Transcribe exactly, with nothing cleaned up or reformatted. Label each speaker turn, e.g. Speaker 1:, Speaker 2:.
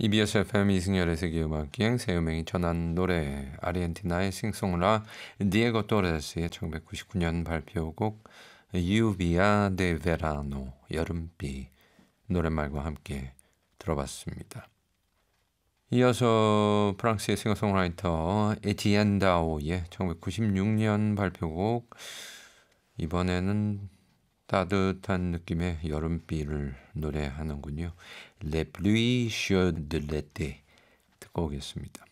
Speaker 1: 이비에스 에프엠 이승열의 세계음악기행 새음행이 전한 노래 아르헨티나의 싱송라 디에고 토레스의 천구백구십구 년 발표곡 유비아 데 베라노 여름비 노랫말과 함께 들어봤습니다. 이어서 프랑스의 싱어송라이터 에티엔 다오의 천구백구십육 년 발표곡 이번에는 따뜻한 느낌의 여름비를 노래하는군요. Les pluies chaudes de l'été 듣고 오겠습니다.